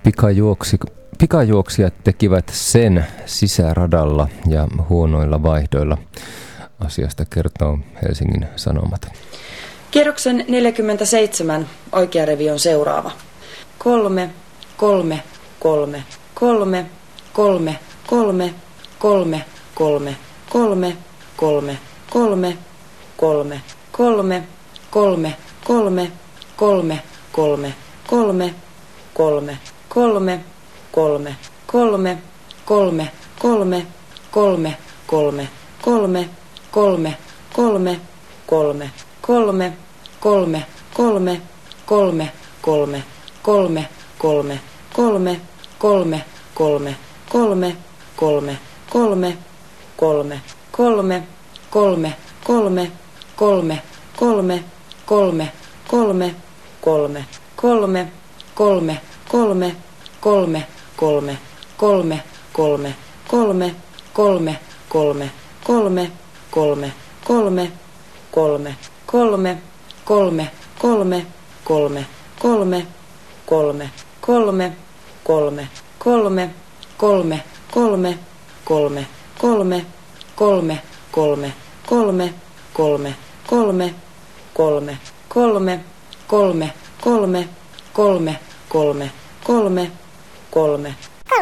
Pikajuoksijat tekivät sen sisäradalla ja huonoilla vaihdoilla. Asiasta kertoo Helsingin Sanomat. Kierroksen 47 oikea revi on seuraava. 3, 3, 3, 3, 3, 3, 3, 3, 3, 3, 3, 3, 3, 3, 3, 3, 3, 3, 3, 3, 3, 3, 3, 3, 3, 3, 3, 3, 3, 3, 3, 3, 3, 3, 3, 3, 3, 3, 3, 3, 3, 3, 3, 3, 3, 3, 3, 3, 3, 3, 3, 3, 3, 3, 3, 3, 3, 3, 3, 3, 3, 3, 3, 3, 3, 3, 3, 3, 3, 3, 3, 3, 3, 3, 3, 3, 3, 3, 3, 3, 3, 3, 3, 3, 3, 3, 3, 3, 3, 3, 3, 3,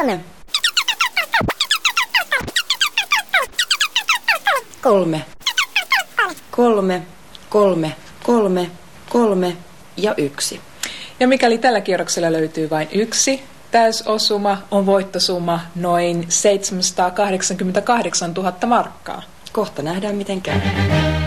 3, 3, 3, 3, 3 ja 1. Ja mikäli tällä kierroksella löytyy vain yksi täysosuma, on voittosumma noin 788 000 markkaa. Kohta nähdään miten käy.